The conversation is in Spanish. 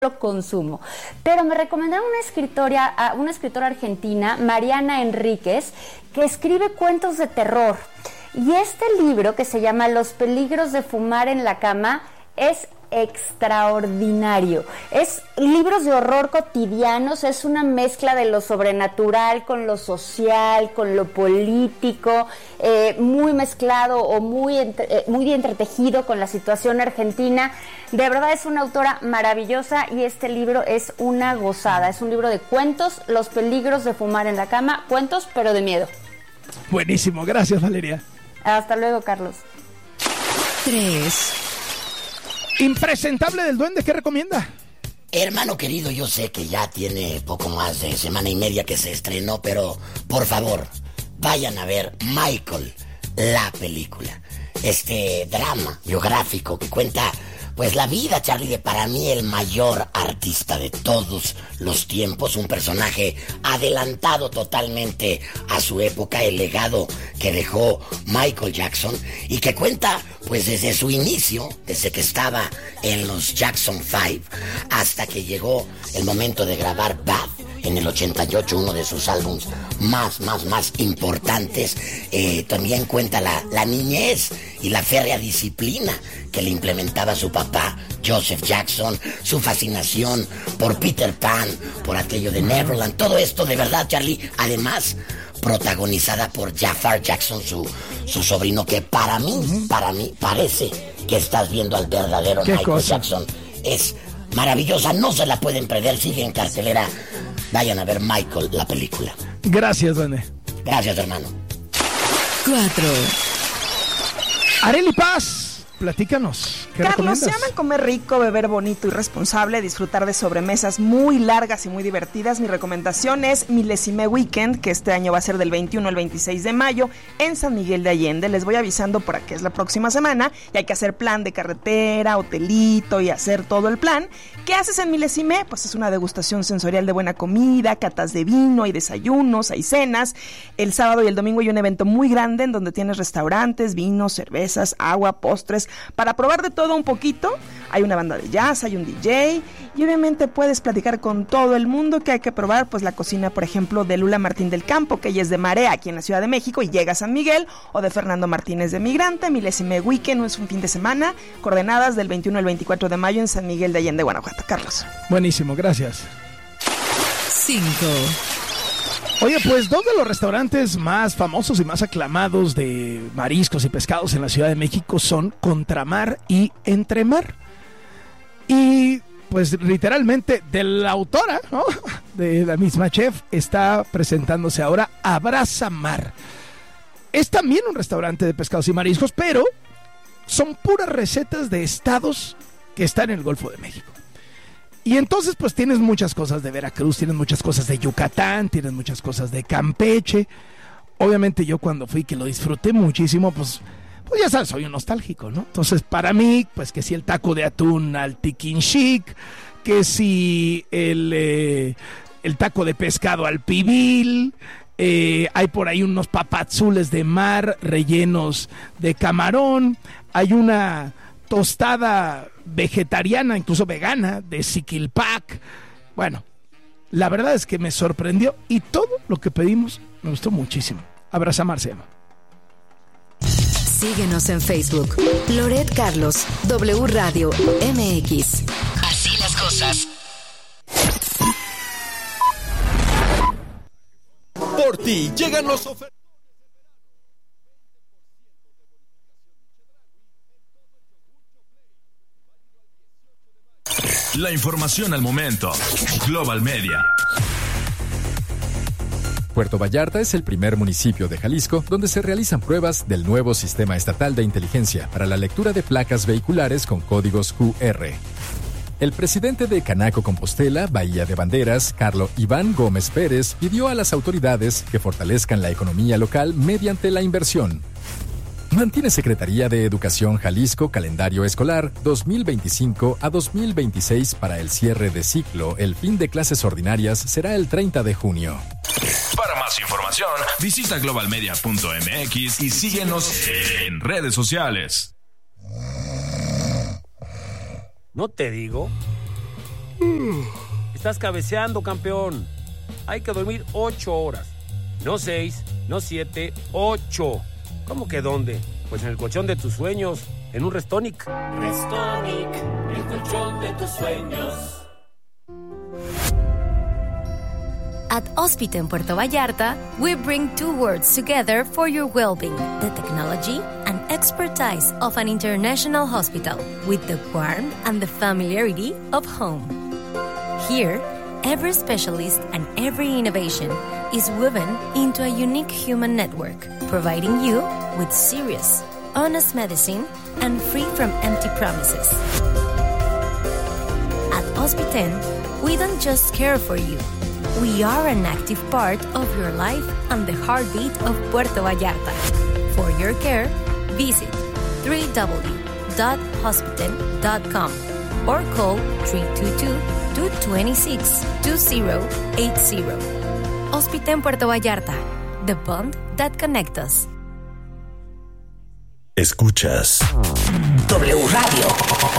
lo consumo. Pero me recomendaron una escritora argentina, Mariana Enríquez, que escribe cuentos de terror. Y este libro, que se llama Los peligros de fumar en la cama, es extraordinario. Es libros de horror cotidianos, es una mezcla de lo sobrenatural con lo social, con lo político, muy mezclado o muy entretejido con la situación argentina. De verdad es una autora maravillosa y este libro es una gozada. Es un libro de cuentos, Los peligros de fumar en la cama, cuentos pero de miedo. Buenísimo, gracias Valeria. Hasta luego, Carlos. 3. Impresentable del Duende, ¿qué recomienda? Hermano querido, yo sé que ya tiene poco más de semana y media que se estrenó, pero por favor, vayan a ver Michael, la película. Este drama biográfico que cuenta pues la vida, Charlie, de para mí el mayor artista de todos los tiempos, un personaje adelantado totalmente a su época, el legado que dejó Michael Jackson y que cuenta pues desde su inicio, desde que estaba en los Jackson 5 hasta que llegó el momento de grabar Bad en el 88, uno de sus álbumes más importantes. También cuenta la niñez y la férrea disciplina que le implementaba su papá, Joseph Jackson, su fascinación por Peter Pan, por aquello de Neverland, todo esto de verdad, Charlie, además protagonizada por Jafar Jackson, su sobrino, que para mí parece que estás viendo al verdadero Michael Jackson. Es maravillosa, no se la pueden perder, sigue en cartelera. Vayan a ver Michael, la película. Gracias, Duende. Gracias, hermano. 4. Arely Paz, platícanos. ¿Qué Carlos, recomiendas? se aman comer rico, beber bonito y responsable, disfrutar de sobremesas muy largas y muy divertidas. Mi recomendación es Milésime Weekend, que este año va a ser del 21 al 26 de mayo en San Miguel de Allende. Les voy avisando para que es la próxima semana y hay que hacer plan de carretera, hotelito y hacer todo el plan. ¿Qué haces en Milésime? Pues es una degustación sensorial de buena comida, catas de vino, hay desayunos, hay cenas. El sábado y el domingo hay un evento muy grande en donde tienes restaurantes, vinos, cervezas, agua, postres, para probar de todo un poquito. Hay una banda de jazz, hay un DJ y obviamente puedes platicar con todo el mundo. Que hay que probar pues la cocina, por ejemplo, de Lula Martín del Campo, que ella es de Marea, aquí en la Ciudad de México, y llega a San Miguel, o de Fernando Martínez de Migrante. Milésime Weekend es un fin de semana, coordenadas del 21 al 24 de mayo en San Miguel de Allende, Guanajuato. Carlos. Buenísimo, gracias. 5. Oye, pues dos de los restaurantes más famosos y más aclamados de mariscos y pescados en la Ciudad de México son Contramar y Entremar. Y pues literalmente de la autora, ¿no?, de la misma chef, está presentándose ahora Abraza Mar. Es también un restaurante de pescados y mariscos, pero son puras recetas de estados que están en el Golfo de México. Y entonces pues tienes muchas cosas de Veracruz, tienes muchas cosas de Yucatán, tienes muchas cosas de Campeche. Obviamente yo cuando fui, que lo disfruté muchísimo, pues ya sabes, soy un nostálgico, ¿no? Entonces para mí, pues que si el taco de atún al tiquín chic, que si el taco de pescado al pibil, hay por ahí unos papazules de mar rellenos de camarón, hay una tostada vegetariana, incluso vegana, de Siquilpac. Bueno, la verdad es que me sorprendió y todo lo que pedimos me gustó muchísimo. Abraza Mar se llama. Síguenos en Facebook. Loret Carlos, W Radio MX. Así las cosas. Por ti llegan los ofertas. La información al momento. Global Media. Puerto Vallarta es el primer municipio de Jalisco donde se realizan pruebas del nuevo sistema estatal de inteligencia para la lectura de placas vehiculares con códigos QR. El presidente de Canaco Compostela, Bahía de Banderas, Carlo Iván Gómez Pérez, pidió a las autoridades que fortalezcan la economía local mediante la inversión. Mantiene Secretaría de Educación Jalisco calendario escolar 2025 a 2026 para el cierre de ciclo. El fin de clases ordinarias será el 30 de junio. Para más información, visita globalmedia.mx y síguenos en redes sociales. ¿No te digo? Estás cabeceando, campeón. Hay que dormir 8 horas. No 6, no 7, 8. ¿Cómo que dónde? Pues en el colchón de tus sueños, en un Restonic. Restonic, el colchón de tus sueños. At Hospital Puerto Vallarta, we bring two words together for your well-being: the technology and expertise of an international hospital, with the warmth and the familiarity of home. Here, every specialist and every innovation is woven into a unique human network, providing you with serious, honest medicine and free from empty promises. At Hospital, we don't just care for you. We are an active part of your life and the heartbeat of Puerto Vallarta. For your care, visit www.hospital.com or call 322-226-2080. Hospital Puerto Vallarta, the bond that connects us. Escuchas W Radio.